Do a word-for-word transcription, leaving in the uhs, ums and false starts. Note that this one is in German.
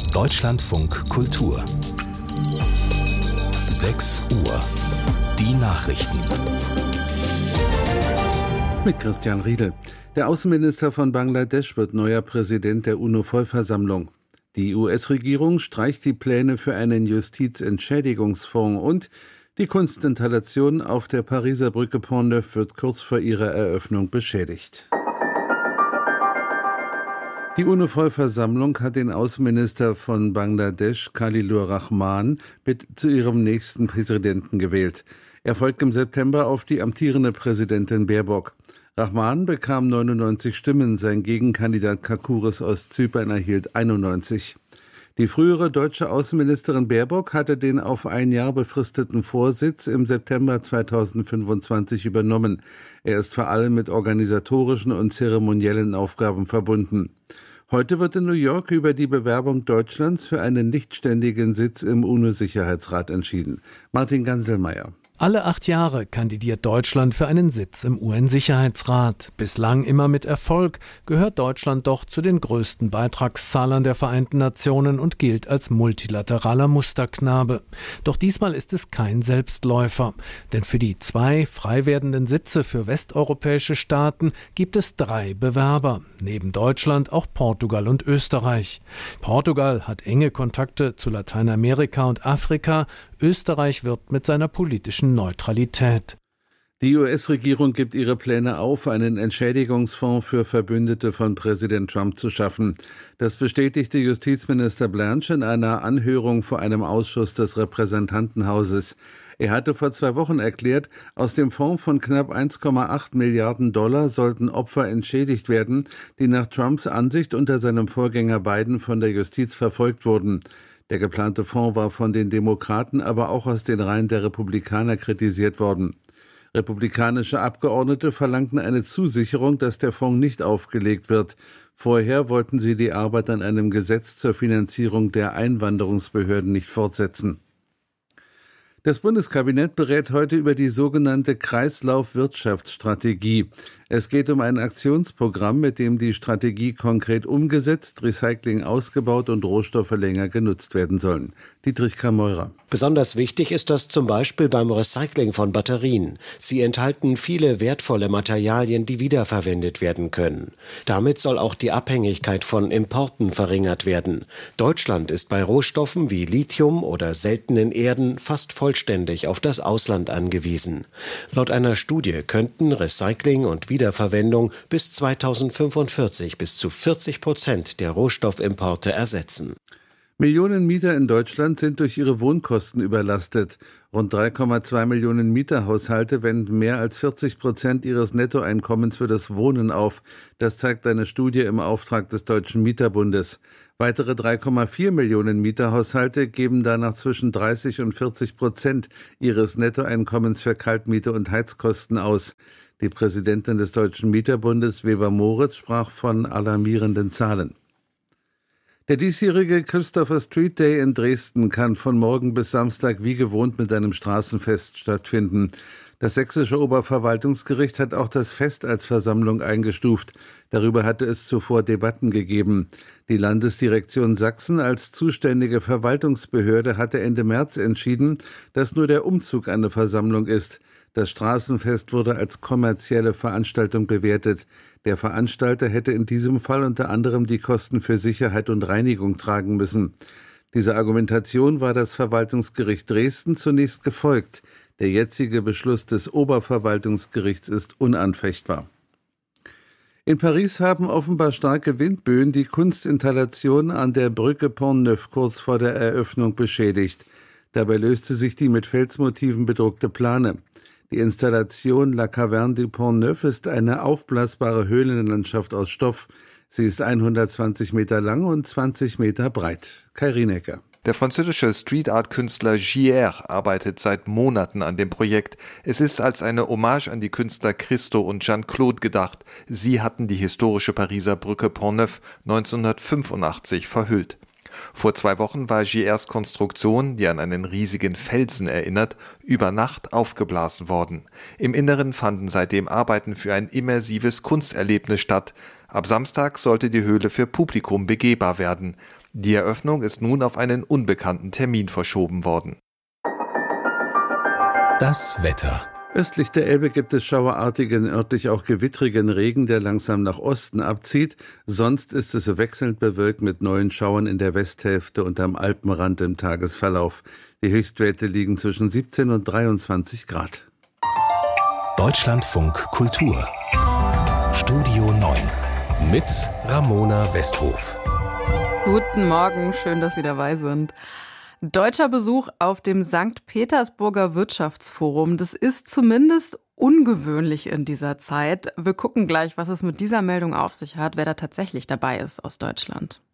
Deutschlandfunk Kultur. sechs Uhr. Die Nachrichten. Mit Christian Riedel. Der Außenminister von Bangladesch wird neuer Präsident der UNO-Vollversammlung. Die U S-Regierung streicht die Pläne für einen Justizentschädigungsfonds und die Kunstinstallation auf der Pariser Brücke Pont-Neuf wird kurz vor ihrer Eröffnung beschädigt. Die UNO-Vollversammlung hat den Außenminister von Bangladesch, Khalilur Rahman, mit zu ihrem nächsten Präsidenten gewählt. Er folgt im September auf die amtierende Präsidentin Baerbock. Rahman bekam neunundneunzig Stimmen, sein Gegenkandidat Kakouris aus Zypern erhielt einundneunzig. Die frühere deutsche Außenministerin Baerbock hatte den auf ein Jahr befristeten Vorsitz im September zweitausendfünfundzwanzig übernommen. Er ist vor allem mit organisatorischen und zeremoniellen Aufgaben verbunden. Heute wird in New York über die Bewerbung Deutschlands für einen nichtständigen Sitz im UNO-Sicherheitsrat entschieden. Martin Ganselmeier. Alle acht Jahre kandidiert Deutschland für einen Sitz im U N-Sicherheitsrat. Bislang immer mit Erfolg, gehört Deutschland doch zu den größten Beitragszahlern der Vereinten Nationen und gilt als multilateraler Musterknabe. Doch diesmal ist es kein Selbstläufer. Denn für die zwei frei werdenden Sitze für westeuropäische Staaten gibt es drei Bewerber. Neben Deutschland auch Portugal und Österreich. Portugal hat enge Kontakte zu Lateinamerika und Afrika. Österreich wirbt mit seiner politischen Neutralität. Die U S-Regierung gibt ihre Pläne auf, einen Entschädigungsfonds für Verbündete von Präsident Trump zu schaffen. Das bestätigte Justizminister Blanche in einer Anhörung vor einem Ausschuss des Repräsentantenhauses. Er hatte vor zwei Wochen erklärt, aus dem Fonds von knapp eins Komma acht Milliarden Dollar sollten Opfer entschädigt werden, die nach Trumps Ansicht unter seinem Vorgänger Biden von der Justiz verfolgt wurden. Der geplante Fonds war von den Demokraten, aber auch aus den Reihen der Republikaner kritisiert worden. Republikanische Abgeordnete verlangten eine Zusicherung, dass der Fonds nicht aufgelegt wird. Vorher wollten sie die Arbeit an einem Gesetz zur Finanzierung der Einwanderungsbehörden nicht fortsetzen. Das Bundeskabinett berät heute über die sogenannte Kreislaufwirtschaftsstrategie. Es geht um ein Aktionsprogramm, mit dem die Strategie konkret umgesetzt, Recycling ausgebaut und Rohstoffe länger genutzt werden sollen. Dietrich Kameurer. Besonders wichtig ist das zum Beispiel beim Recycling von Batterien. Sie enthalten viele wertvolle Materialien, die wiederverwendet werden können. Damit soll auch die Abhängigkeit von Importen verringert werden. Deutschland ist bei Rohstoffen wie Lithium oder seltenen Erden fast vollständig auf das Ausland angewiesen. Laut einer Studie könnten Recycling und Wiederverwendung bis zweitausendfünfundvierzig bis zu vierzig Prozent der Rohstoffimporte ersetzen. Millionen Mieter in Deutschland sind durch ihre Wohnkosten überlastet. Rund drei Komma zwei Millionen Mieterhaushalte wenden mehr als vierzig Prozent ihres Nettoeinkommens für das Wohnen auf. Das zeigt eine Studie im Auftrag des Deutschen Mieterbundes. Weitere drei Komma vier Millionen Mieterhaushalte geben danach zwischen dreißig und vierzig Prozent ihres Nettoeinkommens für Kaltmiete und Heizkosten aus. Die Präsidentin des Deutschen Mieterbundes, Weber Moritz, sprach von alarmierenden Zahlen. Der diesjährige Christopher Street Day in Dresden kann von morgen bis Samstag wie gewohnt mit einem Straßenfest stattfinden. Das sächsische Oberverwaltungsgericht hat auch das Fest als Versammlung eingestuft. Darüber hatte es zuvor Debatten gegeben. Die Landesdirektion Sachsen als zuständige Verwaltungsbehörde hatte Ende März entschieden, dass nur der Umzug eine Versammlung ist. Das Straßenfest wurde als kommerzielle Veranstaltung bewertet. Der Veranstalter hätte in diesem Fall unter anderem die Kosten für Sicherheit und Reinigung tragen müssen. Dieser Argumentation war das Verwaltungsgericht Dresden zunächst gefolgt. Der jetzige Beschluss des Oberverwaltungsgerichts ist unanfechtbar. In Paris haben offenbar starke Windböen die Kunstinstallation an der Brücke Pont-Neuf kurz vor der Eröffnung beschädigt. Dabei löste sich die mit Felsmotiven bedruckte Plane. Die Installation La Caverne du Pont-Neuf ist eine aufblasbare Höhlenlandschaft aus Stoff. Sie ist hundertzwanzig Meter lang und zwanzig Meter breit. Kai Rienecker. Der französische Street-Art-Künstler Gier arbeitet seit Monaten an dem Projekt. Es ist als eine Hommage an die Künstler Christo und Jeanne-Claude gedacht. Sie hatten die historische Pariser Brücke Pont-Neuf neunzehnhundertfünfundachtzig verhüllt. Vor zwei Wochen war Giers Konstruktion, die an einen riesigen Felsen erinnert, über Nacht aufgeblasen worden. Im Inneren fanden seitdem Arbeiten für ein immersives Kunsterlebnis statt. Ab Samstag sollte die Höhle für Publikum begehbar werden. Die Eröffnung ist nun auf einen unbekannten Termin verschoben worden. Das Wetter. Östlich der Elbe gibt es schauerartigen, örtlich auch gewittrigen Regen, der langsam nach Osten abzieht. Sonst ist es wechselnd bewölkt mit neuen Schauern in der Westhälfte und am Alpenrand im Tagesverlauf. Die Höchstwerte liegen zwischen siebzehn und dreiundzwanzig Grad. Deutschlandfunk Kultur. Studio neun mit Ramona Westhof. Guten Morgen, schön, dass Sie dabei sind. Deutscher Besuch auf dem Sankt Petersburger Wirtschaftsforum. Das ist zumindest ungewöhnlich in dieser Zeit. Wir gucken gleich, was es mit dieser Meldung auf sich hat, wer da tatsächlich dabei ist aus Deutschland.